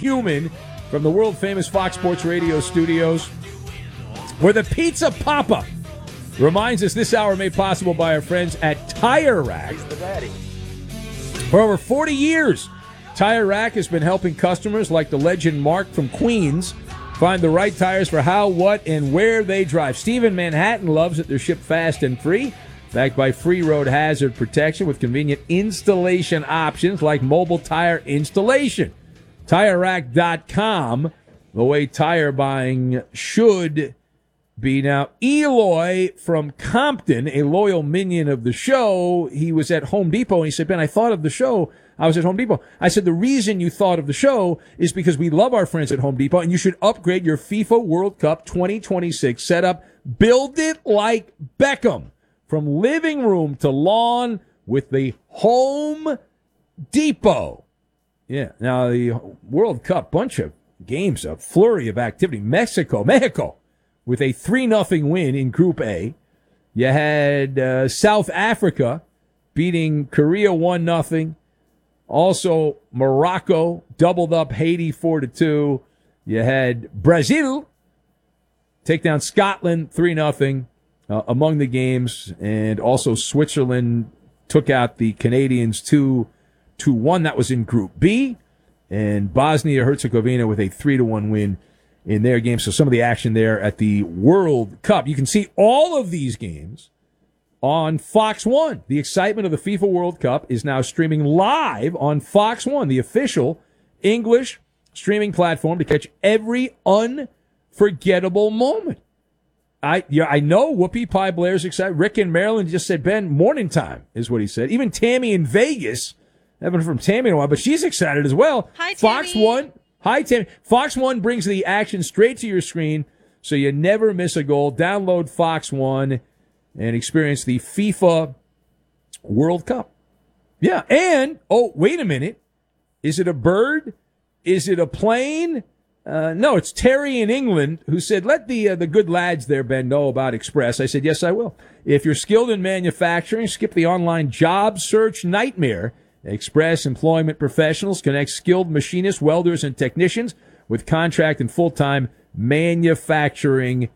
Human from the world-famous Fox Sports Radio studios, where the Pizza Papa reminds us this hour made possible by our friends at Tire Rack. For over 40 years, Tire Rack has been helping customers like the legend Mark from Queens find the right tires for how, what, and where they drive. Steve in Manhattan loves that they're shipped fast and free, backed by free road hazard protection with convenient installation options like mobile tire installation. TireRack.com, the way tire buying should be. Now, Eloy from Compton, a loyal minion of the show, he was at Home Depot, and he said, Ben, I thought of the show. I was at Home Depot. I said, the reason you thought of the show is because we love our friends at Home Depot, and you should upgrade your FIFA World Cup 2026 setup. Build it like Beckham, from living room to lawn with the Home Depot. Yeah, now the World Cup, bunch of games, a flurry of activity. Mexico, with a 3-0 win in Group A. You had South Africa beating Korea 1-0. Also, Morocco doubled up Haiti 4-2. You had Brazil take down Scotland 3-0 among the games. And also Switzerland took out the Canadians 2-1. That was in Group B. And Bosnia-Herzegovina with a 3-1 win in their game. So some of the action there at the World Cup. You can see all of these games on Fox One. The excitement of the FIFA World Cup is now streaming live on Fox One, the official English streaming platform, to catch every unforgettable moment. I know Whoopi Pie Blair's excited. Rick in Maryland just said, Ben, morning time is what he said. Even Tammy in Vegas, haven't heard from Tammy in a while, but she's excited as well. Hi, Tammy. Fox One. Hi, Tammy. Fox One brings the action straight to your screen, so you never miss a goal. Download Fox One and experience the FIFA World Cup. Yeah, and, oh, wait a minute. Is it a bird? Is it a plane? No, it's Terry in England who said, let the good lads there, Ben, know about Express. I said, yes, I will. If you're skilled in manufacturing, skip the online job search nightmare. Express Employment Professionals connects skilled machinists, welders, and technicians with contract and full-time manufacturing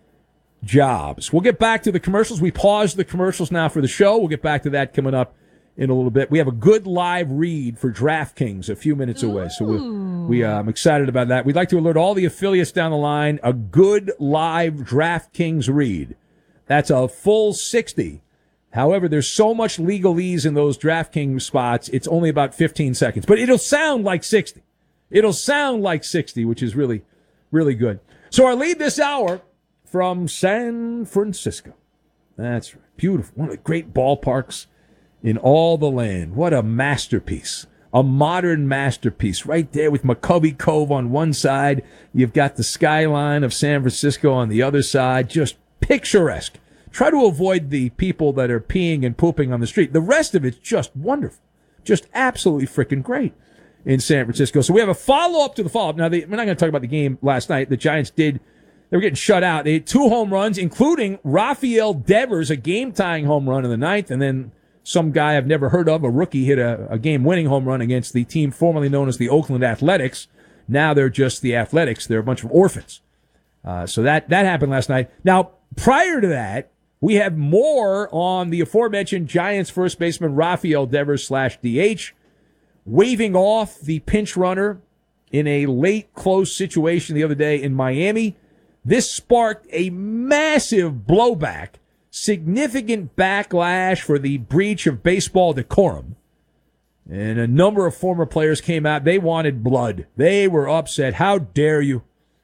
jobs. We'll get back to the commercials. We paused the commercials now for the show. We'll get back to that coming up in a little bit. We have a good live read for DraftKings a few minutes away, so I'm excited about that. We'd like to alert all the affiliates down the line, a good live DraftKings read. That's a full 60. However, there's so much legalese in those DraftKings spots, it's only about 15 seconds. But it'll sound like 60. It'll sound like 60, which is really, really good. So our lead this hour from San Francisco. That's right. Beautiful. One of the great ballparks in all the land. What a masterpiece. A modern masterpiece right there with McCovey Cove on one side. You've got the skyline of San Francisco on the other side. Just picturesque. Try to avoid the people that are peeing and pooping on the street. The rest of it's just wonderful. Just absolutely freaking great in San Francisco. So we have a follow-up to the follow-up. Now, we're not going to talk about the game last night. The Giants they were getting shut out. They had 2 home runs, including Rafael Devers, a game-tying home run in the 9th, and then some guy I've never heard of, a rookie, hit a game-winning home run against the team formerly known as the Oakland Athletics. Now they're just the Athletics. They're a bunch of orphans. So that happened last night. Now, prior to that, we have more on the aforementioned Giants first baseman Rafael Devers /DH, waving off the pinch runner in a late close situation the other day in Miami. This sparked a massive blowback, significant backlash for the breach of baseball decorum. And a number of former players came out. They wanted blood. They were upset. How dare you?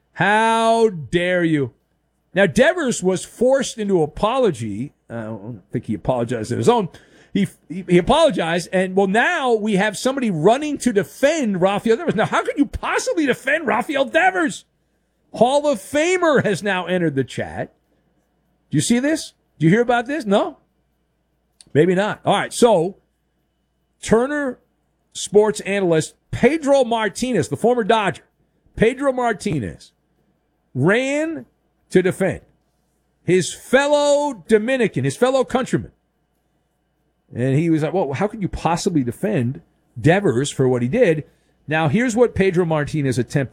How dare you? Now, Devers was forced into apology. I don't think he apologized on his own. He apologized, and, well, now we have somebody running to defend Rafael Devers. Now, how could you possibly defend Rafael Devers? Hall of Famer has now entered the chat. Do you see this? Do you hear about this? No? Maybe not. All right, so Turner sports analyst Pedro Martinez, the former Dodger, Pedro Martinez, ran to defend his fellow Dominican, his fellow countryman. And he was like, well, how could you possibly defend Devers for what he did? Now, here's what Pedro Martinez attempted